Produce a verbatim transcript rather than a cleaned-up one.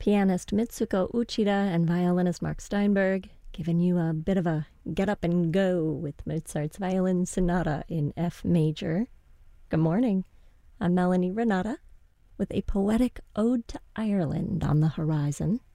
Pianist Mitsuko Uchida and violinist Mark Steinberg, giving you a bit of a get up and go with Mozart's Violin Sonata in F major. Good morning. I'm Melanie Renata with a poetic ode to Ireland on the horizon.